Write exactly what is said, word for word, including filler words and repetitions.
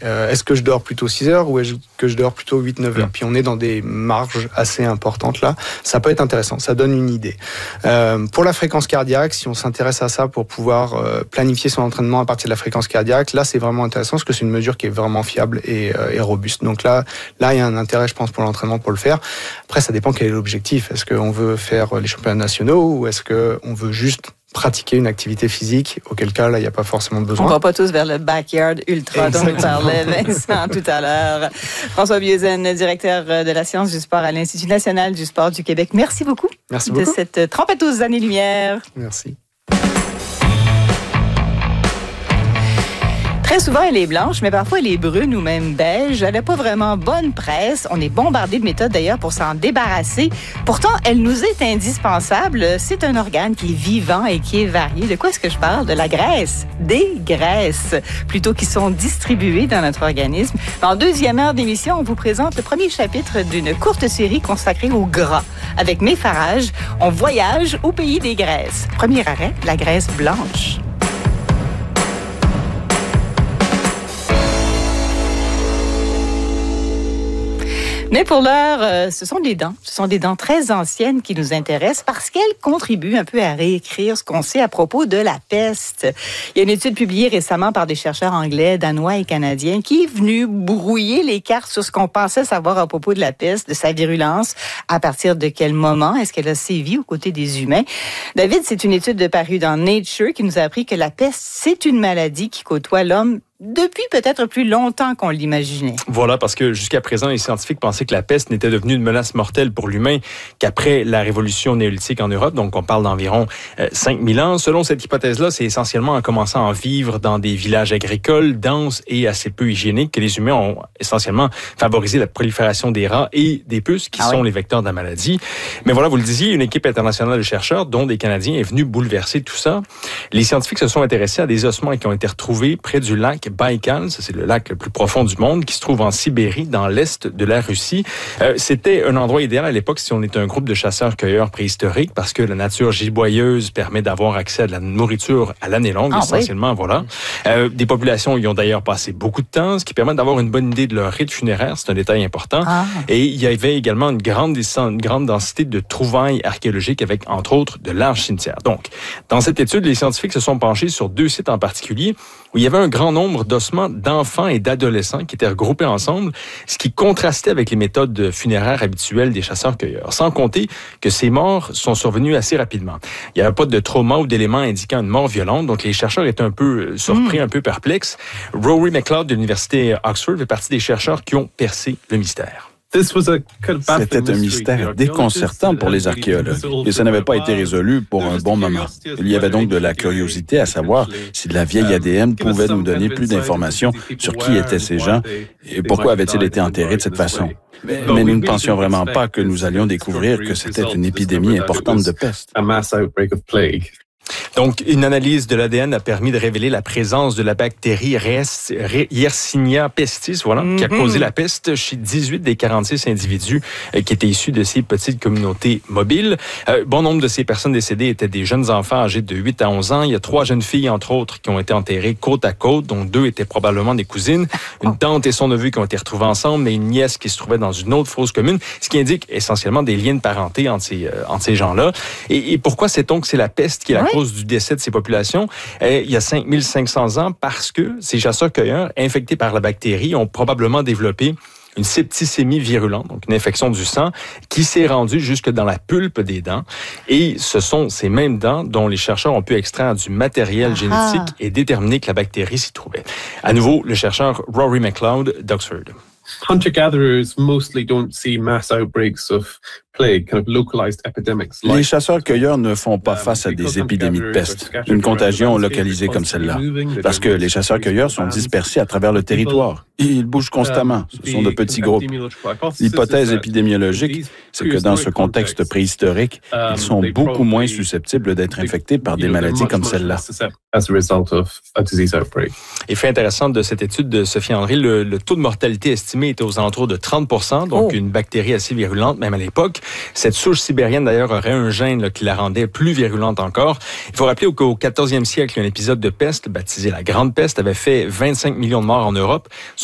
Euh, est-ce que je dors plutôt six heures ou est-ce que je dors plutôt huit neuf heures? Puis on est dans des marges assez importantes là. Ça peut être intéressant, ça donne une idée. Euh, pour la fréquence cardiaque, si on s'intéresse à ça pour pouvoir euh, planifier son entraînement à partir de la fréquence cardiaque, là c'est vraiment intéressant parce que c'est une mesure qui est vraiment fiable et, euh, et robuste. Donc là, là il y a un intérêt, je pense, pour l'entraînement pour le faire. Après, ça dépend quel est l'objectif. Est-ce qu'on veut faire les championnats nationaux ou est-ce qu'on veut juste pratiquer une activité physique, auquel cas, là, il n'y a pas forcément besoin. On ne va pas tous vers le backyard ultra Exactement. dont nous parlait Vincent tout à l'heure. François Bieuzen, directeur de la science du sport à l'Institut national du sport du Québec. Merci beaucoup, Merci de beaucoup. cette trente-douze années-lumière. Merci. Très souvent, elle est blanche, mais parfois elle est brune ou même beige. Elle n'a pas vraiment bonne presse. On est bombardé de méthodes d'ailleurs pour s'en débarrasser. Pourtant, elle nous est indispensable. C'est un organe qui est vivant et qui est varié. De quoi est-ce que je parle? De la graisse. Des graisses, plutôt qui sont distribuées dans notre organisme. En deuxième heure d'émission, on vous présente le premier chapitre d'une courte série consacrée au gras. Avec May Farage, on voyage au pays des graisses. Premier arrêt, la graisse blanche. Mais pour l'heure, euh, ce sont des dents. Ce sont des dents très anciennes qui nous intéressent parce qu'elles contribuent un peu à réécrire ce qu'on sait à propos de la peste. Il y a une étude publiée récemment par des chercheurs anglais, danois et canadiens qui est venue brouiller les cartes sur ce qu'on pensait savoir à propos de la peste, de sa virulence, à partir de quel moment est-ce qu'elle a sévi aux côtés des humains. David, c'est une étude parue dans Nature qui nous a appris que la peste, c'est une maladie qui côtoie l'homme depuis peut-être plus longtemps qu'on l'imaginait. Voilà, parce que jusqu'à présent, les scientifiques pensaient que la peste n'était devenue une menace mortelle pour l'humain qu'après la révolution néolithique en Europe. Donc, on parle d'environ euh, cinq mille ans. Selon cette hypothèse-là, c'est essentiellement en commençant à vivre dans des villages agricoles, denses et assez peu hygiéniques que les humains ont essentiellement favorisé la prolifération des rats et des puces qui ah sont oui. les vecteurs de la maladie. Mais voilà, vous le disiez, une équipe internationale de chercheurs, dont des Canadiens, est venue bouleverser tout ça. Les scientifiques se sont intéressés à des ossements qui ont été retrouvés près du lac Baïkal, ça c'est le lac le plus profond du monde, qui se trouve en Sibérie, dans l'est de la Russie. Euh, c'était un endroit idéal à l'époque si on était un groupe de chasseurs-cueilleurs préhistoriques, parce que la nature giboyeuse permet d'avoir accès à de la nourriture à l'année longue, ah, essentiellement, oui. voilà. Euh, des populations y ont d'ailleurs passé beaucoup de temps, ce qui permet d'avoir une bonne idée de leur rite funéraire, c'est un détail important. Ah. Et il y avait également une grande, une grande densité de trouvailles archéologiques avec, entre autres, de larges cimetières. Donc, dans cette étude, les scientifiques se sont penchés sur deux sites en particulier où il y avait un grand nombre d'ossements d'enfants et d'adolescents qui étaient regroupés ensemble, ce qui contrastait avec les méthodes funéraires habituelles des chasseurs-cueilleurs. Sans compter que ces morts sont survenues assez rapidement. Il n'y avait pas de trauma ou d'éléments indiquant une mort violente, donc les chercheurs étaient un peu surpris, mmh. un peu perplexes. Rory McLeod de l'Université Oxford fait partie des chercheurs qui ont percé le mystère. C'était un mystère déconcertant pour les archéologues et ça n'avait pas été résolu pour un bon moment. Il y avait donc de la curiosité à savoir si la vieille A D N pouvait nous donner plus d'informations sur qui étaient ces gens et pourquoi avaient-ils été enterrés de cette façon. Mais nous ne pensions vraiment pas que nous allions découvrir que c'était une épidémie importante de peste. Donc, une analyse de l'A D N a permis de révéler la présence de la bactérie Yersinia pestis, voilà, mm-hmm. qui a causé la peste chez dix-huit des quarante-six individus euh, qui étaient issus de ces petites communautés mobiles. Euh, bon nombre de ces personnes décédées étaient des jeunes enfants âgés de huit à onze ans. Il y a trois jeunes filles, entre autres, qui ont été enterrées côte à côte, dont deux étaient probablement des cousines. Une tante et son neveu qui ont été retrouvés ensemble, mais une nièce qui se trouvait dans une autre fosse commune, ce qui indique essentiellement des liens de parenté entre ces, euh, entre ces gens-là. Et, et pourquoi sait-on que c'est la peste qui est la oui. cause du décès de ces populations, euh, il y a cinq mille cinq cents ans, parce que ces chasseurs-cueilleurs infectés par la bactérie ont probablement développé une septicémie virulente, donc une infection du sang, qui s'est rendue jusque dans la pulpe des dents. Et ce sont ces mêmes dents dont les chercheurs ont pu extraire du matériel ah. génétique et déterminer que la bactérie s'y trouvait. À nouveau, le chercheur Rory McLeod d'Oxford. Hunter-gatherers mostly don't see mass outbreaks of plague, kind of localized epidemics. Les chasseurs-cueilleurs ne font pas face à des épidémies de peste, une contagion localisée comme celle-là, parce que les chasseurs-cueilleurs sont dispersés à travers le territoire. Ils bougent constamment, ce sont de petits groupes. L'hypothèse épidémiologique, c'est que dans ce contexte préhistorique, ils sont beaucoup moins susceptibles d'être infectés par des maladies comme celle-là. Et fait intéressant de cette étude de Sophie André, le, le taux de mortalité estimé était aux alentours de trente pour cent, donc oh. une bactérie assez virulente, même à l'époque. Cette souche sibérienne, d'ailleurs, aurait un gène là, qui la rendait plus virulente encore. Il faut rappeler qu'au quatorzième siècle, un épisode de peste, baptisé la Grande Peste, avait fait vingt-cinq millions de morts en Europe.